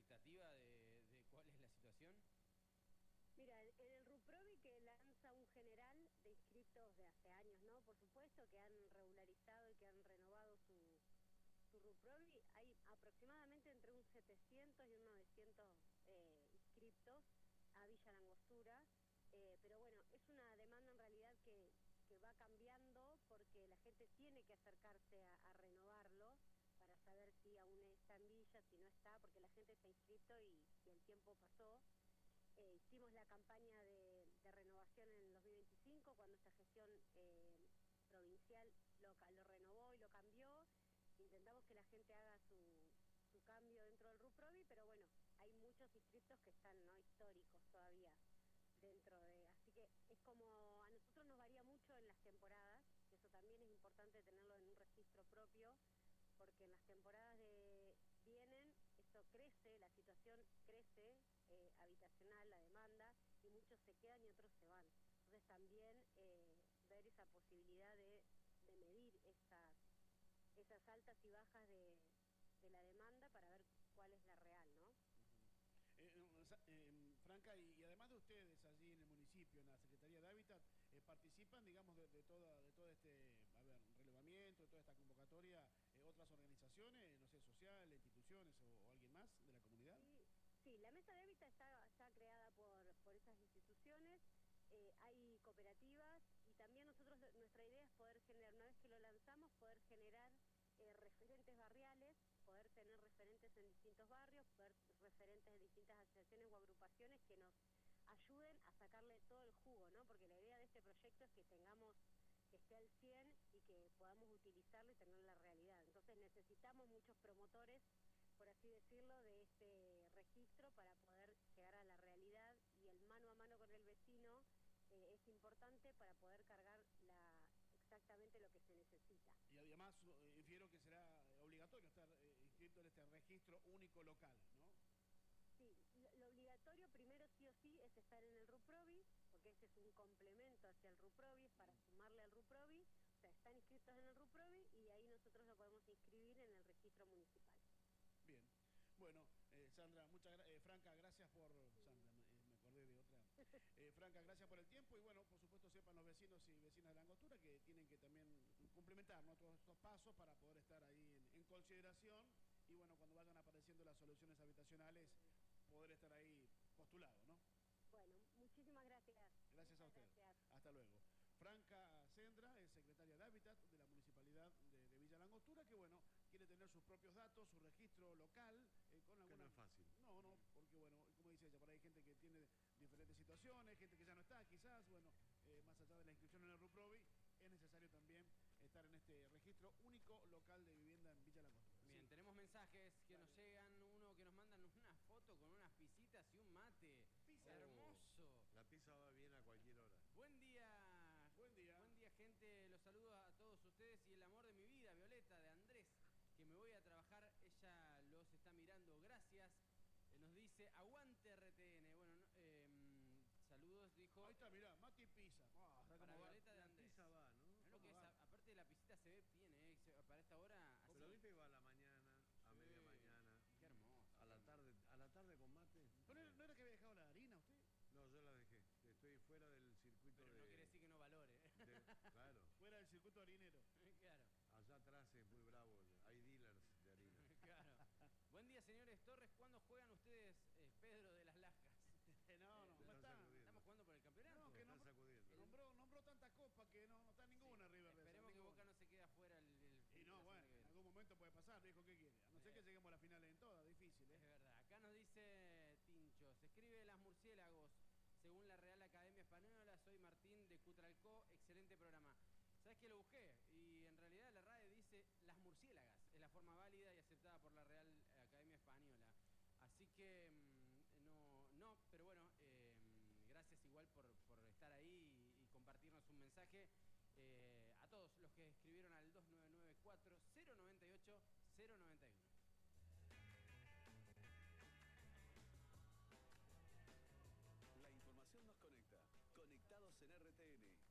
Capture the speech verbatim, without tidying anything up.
expectativa de, de cuál es la situación? Mira, en el RUPROVI que lanza un general de inscriptos de hace años, ¿no? Por supuesto, que han regularizado y que han renovado su, su RUPROVI, hay aproximadamente entre un setecientos y un novecientos eh, inscriptos a Villa Langostura, eh, pero bueno, es una demanda en realidad que, que va cambiando porque la gente tiene que acercarse a, a renovarlo para saber si aún está en Villa, si no está, porque la gente se ha inscrito y, y el tiempo pasó. Eh, hicimos la campaña de, de renovación en el dos mil veinticinco, cuando esta gestión eh, provincial lo, lo renovó y lo cambió. Intentamos que la gente haga su, su cambio dentro del RUPROVI, pero bueno, hay muchos inscriptos que están no históricos todavía dentro de... Así que es como, a nosotros nos varía mucho en las temporadas, que eso también es importante tenerlo en un registro propio, porque en las temporadas de vienen, esto crece, la situación crece, eh, habitacional, la demanda, y muchos se quedan y otros se van. Entonces también eh, ver esa posibilidad de, de medir esas, esas altas y bajas de, de la demanda para ver cuál es la real, ¿no? Eh, eh, Franca, y, y además de ustedes allí en el municipio, en la Secretaría de Hábitat, eh, participan, digamos, de, de, toda, de todo este, a ver, relevamiento, de toda esta convocatoria, eh, otras organizaciones, no sé, sociales, instituciones o, o alguien más de la comunidad. Sí, sí, la mesa de Hábitat está, está creada por, por esas instituciones, eh, hay cooperativas y también nosotros, nuestra idea es poder generar, una vez que lo lanzamos, poder generar eh, referentes barriales, poder tener referentes en distintos barrios, poder referentes en distintas asociaciones o agrupaciones que nos ayuden a sacarle todo el jugo, ¿no? Porque la idea de este proyecto es que tengamos, que esté al cien y que podamos utilizarlo y tener la realidad. Entonces necesitamos muchos promotores, por así decirlo, de este registro para poder llegar a la realidad, y el mano a mano con el vecino eh, es importante para poder cargar la exactamente lo que se necesita. Y además eh, infiero que será obligatorio estar eh, inscrito en este registro único local, ¿no? Sí, lo, lo obligatorio primero sí o sí es estar en el RUPROVI, porque ese es un complemento hacia el RUPROVI, es para sumarle al RUPROVI, o sea, están inscritos en el RUPROVI y ahí nosotros lo podemos inscribir en el registro municipal. Bien. Bueno, eh, Sandra, muchas gracias. Eh, Franca, gracias por... Sandra, eh, me acordé de otra. Eh, Franca, gracias por el tiempo y bueno, por supuesto sepan los vecinos y vecinas de la Angostura que tienen que también complementar, ¿no?, todos estos pasos para poder estar ahí en, en consideración y bueno, cuando vayan apareciendo las soluciones habitacionales, poder estar ahí postulado, ¿no? Bueno, muchísimas gracias. Gracias a Muchas usted. gracias. Hasta luego. Franca Sendra es secretaria de Hábitat de la Municipalidad de, de Villa Langostura, que bueno, quiere tener sus propios datos, su registro local, eh, con alguna... Que no es fácil. No, no, porque bueno, como dice ella, por ahí hay gente que tiene diferentes situaciones, gente que ya no está, quizás, bueno, eh, más allá de la inscripción en el RUPROVI, es necesario también estar en este registro único local de vivienda en Villa Langostura. Bien, Sí. tenemos mensajes que Dale. nos llegan, uno que nos mandan una foto con unas pisitas y un mate. Pizza. Hermoso. La pizza va bien a cualquier hora. Buen día. Buen día. Buen día, gente. Los saludo a todos ustedes y el amor de mi vida, Violeta, de Andrés, que me voy a trabajar. Ella los está mirando. Gracias. Eh, nos dice, aguante R T N. Bueno, no, eh, saludos, dijo. Ahí está, mirá, mate y pizza. Oh, está Para como Violeta de La Andrés. pizza va, ¿no? Mirá lo que es, va? a- aparte de la pisita se ve bien, ¿eh? Se- Para esta hora, así. Pero viste que va a la mañana, a Sí. media mañana, Qué hermoso. a la tarde, a la tarde con mate. ¿Pero no era que había dejado la harina usted? No, yo la dejé. Estoy fuera del circuito Pero de... no quiere decir que no valore. de- Claro. Fuera del circuito harinero. Claro. Allá atrás es muy bravo. Hay dealers de harina. Claro. Buen día, señores Torres. ¿Cuándo juegan ustedes, eh, Pedro de las Lascas? no, no, Te no están está. sacudiendo. ¿Estamos jugando por el campeonato? No, Te que están nombró, sacudiendo. nombró, nombró tanta copa que no, no está ninguna Sí, River de esa, esperemos que ninguna. Boca no se quede afuera el, el Y no, la bueno, semana que en viene. algún momento puede pasar, dijo, ¿qué quiere? A no ser Eh. que lleguemos a la final en todas, difícil, Es ¿eh? verdad. Acá nos dice Tincho, se escribe Las Murciélagos. Según la Real Academia Española, soy Martín de Cutralcó. Excelente programa. ¿Sabes qué? Lo busqué y en realidad la RAE dice Las Murciélagas. Es la forma válida y aceptada por la Real Academia Española. Así que mmm, no, no, pero bueno, eh, gracias igual por, por estar ahí y, y compartirnos un mensaje. Eh, a todos los que escribieron al dos nueve nueve cuatro cero nueve ocho cero nueve uno. La información nos conecta. Conectados en R T N.